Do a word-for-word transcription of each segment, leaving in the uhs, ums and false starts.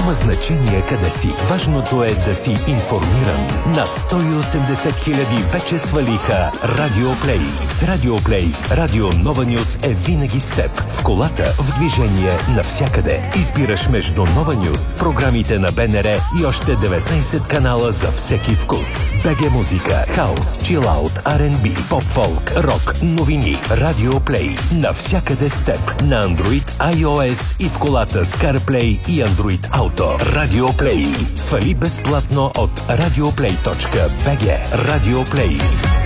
Няма значение къде си. Важното е да си информиран. Над сто и осемдесет хиляди вече свалиха Радио Плей. С Радио Плей, Радио Нова Нюс е винаги с теб. В колата, в движение, навсякъде. Избираш между Нова Нюс, програмите на БНР и още деветнайсет канала за всеки вкус. БГ музика, хаус, чилаут, Ар енд Би, поп-фолк, рок, новини. Радио Плей. Навсякъде с теб. На Android, iOS и в колата с CarPlay и Android Auto. Радио Плей. Свали безплатно от радиоплей точка би джи. Радио Плей.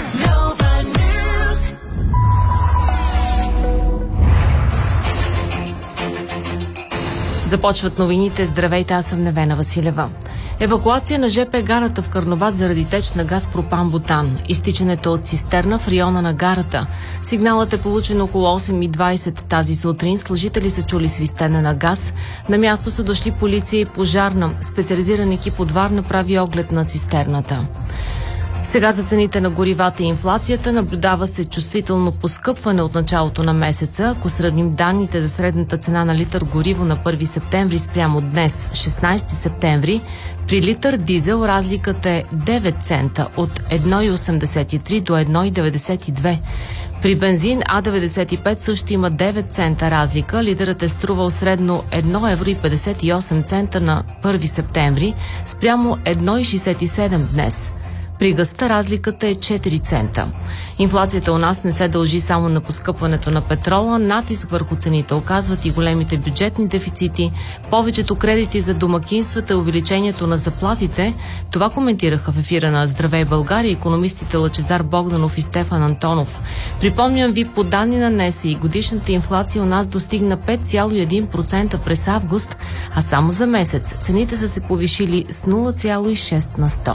Започват новините. Здравейте, аз съм Невена Василева. Евакуация на ЖП гарата в Карнобат заради теч на газ пропан-бутан. Изтичането от цистерна в района на гарата. Сигналът е получен около осем и двайсет тази сутрин. Служители са чули свистене на газ. На място са дошли полиция и пожарна. Специализиран екип от Варна прави оглед на цистерната. Сега за цените на горивата и инфлацията наблюдава се чувствително поскъпване от началото на месеца. Ако сравним данните за средната цена на литър гориво на първи септември спрямо днес, шестнайсети септември, при литър дизел разликата е девет цента от едно и осемдесет и три до едно и деветдесет и две. При бензин А деветдесет и пет също има девет цента разлика. Литърът е струвал средно едно евро и петдесет и осем цента на първи септември спрямо едно и шейсет и седем днес. При газта разликата е четири цента. Инфлацията у нас не се дължи само на поскъпването на петрола. Натиск върху цените оказват и големите бюджетни дефицити, повечето кредити за домакинствата и увеличението на заплатите. Това коментираха в ефира на Здравей България икономистите Лъчезар Богданов и Стефан Антонов. Припомням ви, по данни на НСИ, годишната инфлация у нас достигна пет цяло и един процента през август, а само за месец цените са се повишили с нула цяло и шест на сто.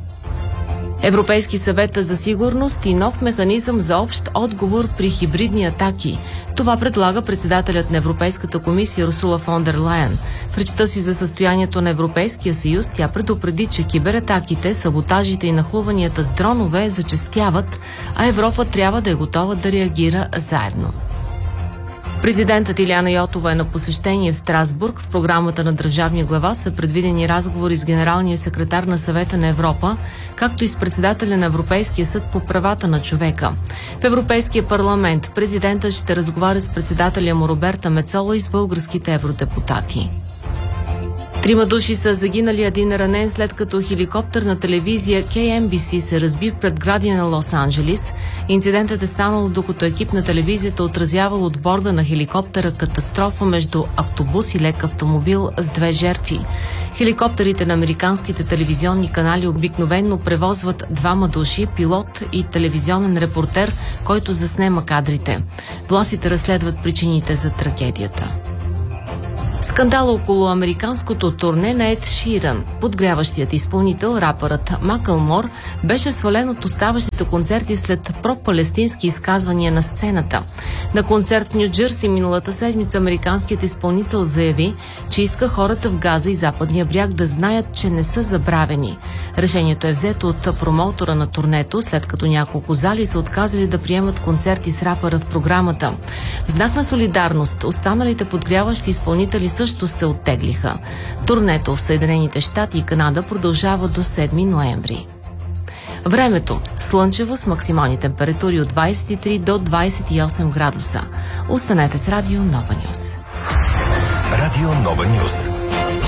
Европейски съвет за сигурност и нов механизъм за общ отговор при хибридни атаки. Това предлага председателят на Европейската комисия Урсула фон дер Лайен. В речта си за състоянието на Европейския съюз тя предупреди, че кибератаките, саботажите и нахлуванията с дронове зачестяват, а Европа трябва да е готова да реагира заедно. Президентът Илияна Йотова е на посещение в Страсбург. В програмата на държавния глава са предвидени разговори с генералния секретар на Съвета на Европа, както и с председателя на Европейския съд по правата на човека. В Европейския парламент президентът ще разговаря с председателя му Роберта Мецола и с българските евродепутати. Трима души са загинали, един е ранен, след като хеликоптер на телевизия Кей Ем Би Си се разби в предградие на Лос-Анджелис. Инцидентът е станал докато екип на телевизията отразявал от борда на хеликоптера катастрофа между автобус и лек автомобил с две жертви. Хеликоптерите на американските телевизионни канали обикновено превозват двама души, пилот и телевизионен репортер, който заснема кадрите. Властите разследват причините за трагедията. Скандала около американското турне на Ед Ширан. Подгряващият изпълнител, рапърът Макълмор, беше свален от оставащите концерти след пропалестински изказвания на сцената. На концерт в Ню Джърси миналата седмица американският изпълнител заяви, че иска хората в Газа и Западния бряг да знаят, че не са забравени. Решението е взето от промоутора на турнето, след като няколко зали са отказали да приемат концерти с рапъра в програмата. В знак на солидарност, останалите подгряващи изпълнители също се оттеглиха. Турнето в Съединените щати и Канада продължава до седми ноември. Времето. Слънчево с максимални температури от двайсет и три до двайсет и осем градуса. Останете с Радио Нова Нюс. Радио Нова Нюс.